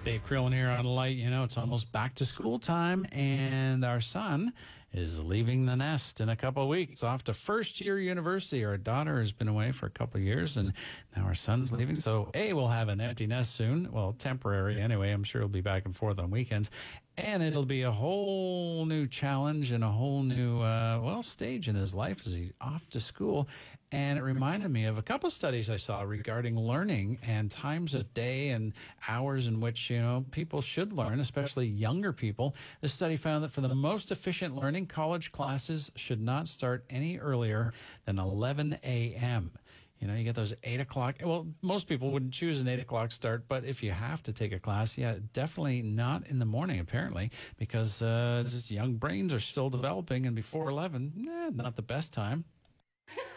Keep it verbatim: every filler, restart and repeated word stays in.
Dave Crillon here on Light. You know, it's almost back to school time, and our son is leaving the nest in a couple of weeks, off to first year university. Our daughter has been away for a couple of years, and now our son's leaving. So, A, we'll have an empty nest soon. Well, temporary anyway. I'm sure he'll be back and forth on weekends. And it'll be a whole new challenge and a whole new, uh, well, stage in his life as he's off to school. And it reminded me of a couple of studies I saw regarding learning and times of day and hours in which, you know, people should learn, especially younger people. The study found that for the most efficient learning, college classes should not start any earlier than eleven a.m. You know, you get those eight o'clock. Well, most people wouldn't choose an eight o'clock start, but if you have to take a class, yeah, definitely not in the morning, apparently, because uh, just young brains are still developing, and before eleven, eh, not the best time.